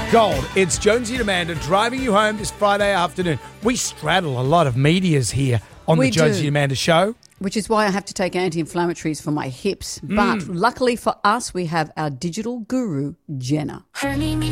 Gold. It's Jonesy and Amanda driving you home this Friday afternoon. We straddle a lot of medias here on the Jonesy and Amanda show. Which is why I have to take anti-inflammatories for my hips. But luckily for us, we have our digital guru, Jenna.